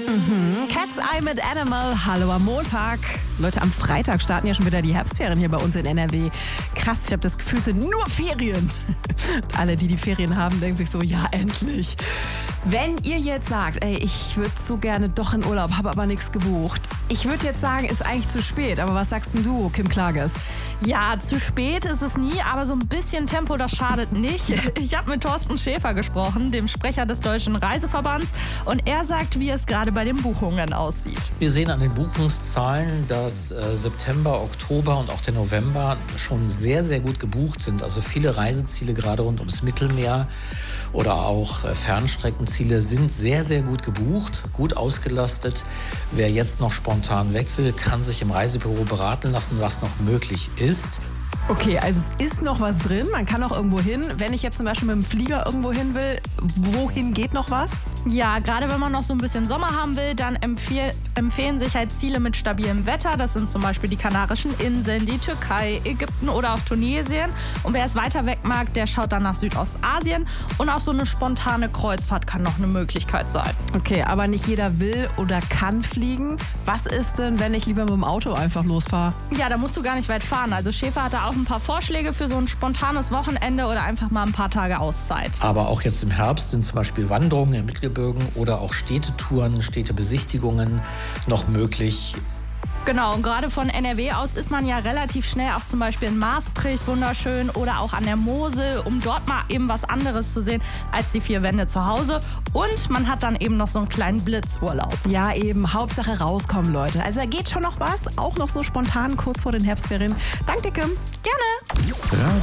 Cat's Eye mit Animal. Hallo am Montag. Leute, am Freitag starten ja schon wieder die Herbstferien hier bei uns in NRW. Krass, ich habe das Gefühl, es sind nur Ferien. Alle, die Ferien haben, denken sich so, ja, endlich. Wenn ihr jetzt sagt, ey, ich würde so gerne doch in Urlaub, habe aber nichts gebucht. Ich würde jetzt sagen, ist eigentlich zu spät. Aber was sagst denn du, Kim Klages? Ja, zu spät ist es nie, aber so ein bisschen Tempo, das schadet nicht. Ich habe mit Thorsten Schäfer gesprochen, dem Sprecher des Deutschen Reiseverbands. Und er sagt, wie es gerade bei den Buchungen aussieht. Wir sehen an den Buchungszahlen, dass September, Oktober und auch der November schon sehr, sehr gut gebucht sind. Also viele Reiseziele gerade rund ums Mittelmeer oder auch Fernstreckenziele sind sehr, sehr gut gebucht, gut ausgelastet. Wer jetzt noch spontan weg will, kann sich im Reisebüro beraten lassen, was noch möglich ist. Okay, also es ist noch was drin, man kann auch irgendwo hin. Wenn ich jetzt zum Beispiel mit dem Flieger irgendwo hin will, wohin geht noch was? Ja, gerade wenn man noch so ein bisschen Sommer haben will, dann empfehlen sich halt Ziele mit stabilem Wetter. Das sind zum Beispiel die Kanarischen Inseln, die Türkei, Ägypten oder auch Tunesien. Und wer es weiter weg mag, der schaut dann nach Südostasien. Und auch so eine spontane Kreuzfahrt kann noch eine Möglichkeit sein. Okay, aber nicht jeder will oder kann fliegen. Was ist denn, wenn ich lieber mit dem Auto einfach losfahre? Ja, da musst du gar nicht weit fahren. Also Schäfer hat da auch ein paar Vorschläge für so ein spontanes Wochenende oder einfach mal ein paar Tage Auszeit. Aber auch jetzt im Herbst sind zum Beispiel Wanderungen im Mittelgebirge oder auch Städtetouren, Städtebesichtigungen noch möglich. Genau, und gerade von NRW aus ist man ja relativ schnell auch zum Beispiel in Maastricht wunderschön oder auch an der Mosel, um dort mal eben was anderes zu sehen als die vier Wände zu Hause. Und man hat dann eben noch so einen kleinen Blitzurlaub. Ja, eben, Hauptsache rauskommen, Leute. Also da geht schon noch was, auch noch so spontan kurz vor den Herbstferien. Danke, Kim. Gerne.